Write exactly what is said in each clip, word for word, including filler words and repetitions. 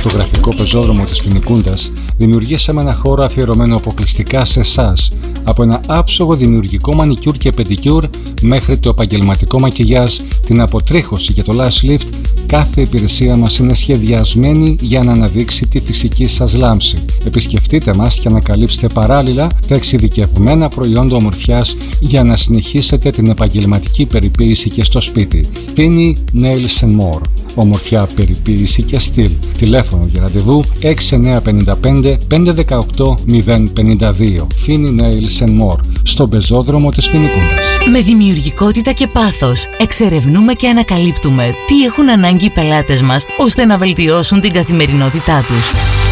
Στο γραφικό πεζόδρομο της Φοινικούντας δημιουργήσαμε ένα χώρο αφιερωμένο αποκλειστικά σε εσάς, από ένα άψογο δημιουργικό μανικιούρ και πεντικιούρ μέχρι το επαγγελματικό μακιγιάζ, την αποτρίχωση και το lash lift. Κάθε υπηρεσία μας είναι σχεδιασμένη για να αναδείξει τη φυσική σας λάμψη. Επισκεφτείτε μας και ανακαλύψτε παράλληλα τα εξειδικευμένα προϊόντα ομορφιάς για να συνεχίσετε την επαγγελματική περιποίηση και στο σπίτι. Fini Nails and More. Ομορφιά, περιποίηση και στυλ. Τηλέφωνο για ραντεβού έξι εννιά πέντε πέντε πέντε ένα οκτώ μηδέν πέντε δύο. Fini Nails and More, στον πεζόδρομο της Φοινικούντας. Με δημιουργικότητα και πάθος εξερευνούμε και ανακαλύπτουμε τι έχουν ανάγκη οι πελάτες μας ώστε να βελτιώσουν την καθημερινότητά τους.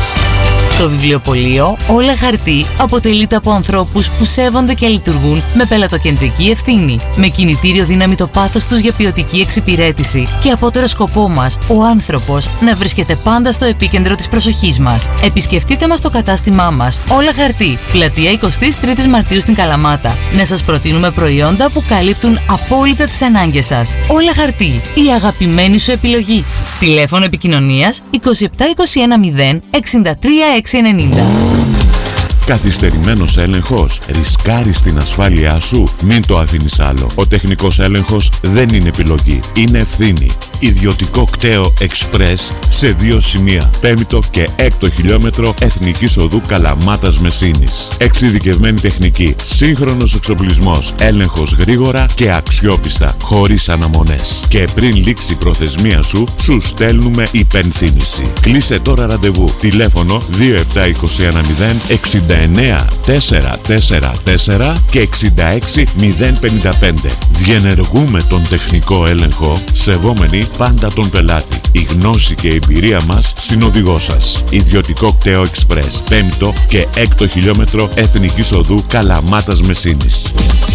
Το βιβλιοπωλείο Όλα Χαρτί αποτελείται από ανθρώπους που σέβονται και λειτουργούν με πελατοκεντρική ευθύνη, με κινητήριο δύναμη το πάθος τους για ποιοτική εξυπηρέτηση και απότερο σκοπό μας ο άνθρωπος να βρίσκεται πάντα στο επίκεντρο της προσοχής μας. Επισκεφτείτε μας στο κατάστημά μας Όλα Χαρτί, πλατεία εικοστή τρίτη Μαρτίου στην Καλαμάτα. Να σας προτείνουμε προϊόντα που καλύπτουν απόλυτα τις ανάγκες σας. Όλα Χαρτί, η αγαπημένη σου επιλογή. Τηλέφωνο επικοινωνίας είκοσι επτά είκοσι ένα μηδέν εξήντα τρία έξι ενενήντα. Καθυστερημένος έλεγχος. Ρισκάρεις την ασφάλειά σου. Μην το αφήνεις άλλο. Ο τεχνικός έλεγχος δεν είναι επιλογή. Είναι ευθύνη. Ιδιωτικό κταίο Express σε δύο σημεία. Πέμπτο και έκτο χιλιόμετρο Εθνικής Οδού Καλαμάτας Μεσίνης. Εξειδικευμένη τεχνική. Σύγχρονος εξοπλισμός. Έλεγχος γρήγορα και αξιόπιστα. Χωρίς αναμονές. Και πριν λήξει η προθεσμία σου, σου στέλνουμε υπενθύμηση. Κλείσε τώρα ραντεβού. Τηλέφωνο δύο επτά είκοσι ένα μηδέν εξήντα εννέα τετρακόσια σαράντα τέσσερα και εξήντα έξι μηδέν πενήντα πέντε. Διενεργούμε τον τεχνικό έλεγχο, σεβόμενοι πάντα τον πελάτη. Η γνώση και η εμπειρία μας συνοδηγός σας. Ιδιωτικό κταίο Express, πέμπτο και έκτο χιλιόμετρο Εθνικής Οδού Καλαμάτας Μεσίνης.